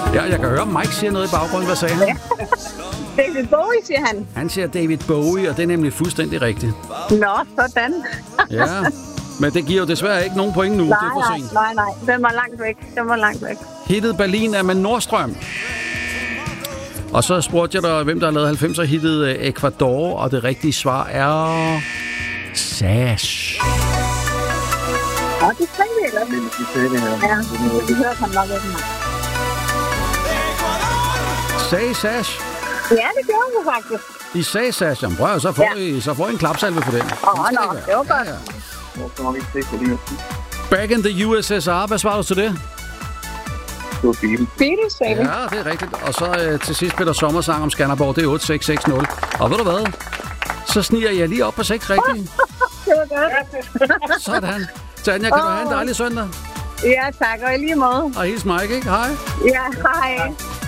Ja, jeg kan høre, Mike siger noget i baggrunden. Hvad sagde han? Ja. David Bowie, siger han. Han siger David Bowie, og det er nemlig fuldstændig rigtigt. Nå, sådan. Ja, men det giver jo desværre ikke nogen point nu. Det er for sent. Nej. Den var langt væk. Hittet Berlin er med Nordstrøm. Og så spurgte jeg dig, hvem der har lavet 90'er-hittet Ecuador, og det rigtige svar er... Sash. Og det sagde vi ellers. Ja, det hørte han nok ikke. Sagde Sash? Ja, det gjorde vi faktisk. I sagde Sash. Jamen prøv, så får I en klapsalve for den. Det var godt. Ja. Back in the USSR. Hvad svarer du til det? Det var Beatles, sagde vi. Ja, det er rigtigt. Og så til sidst Peter Sommersang om Skanderborg. Det er 8660. Og ved du hvad? Så sniger jeg lige op på 6 rigtigt. Det var godt. Sådan. Tanja, kan du have en dejlig søndag? Ja, tak. Og i lige måde. Og hils Mike, ikke? Hej. Ja, hej.